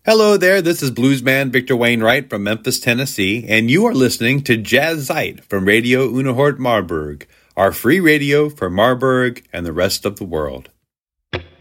Hello there, this is bluesman Victor Wainwright from Memphis, Tennessee, and you are listening to Jazz Zeit from Radio Unehort Marburg, our free radio for Marburg and the rest of the world.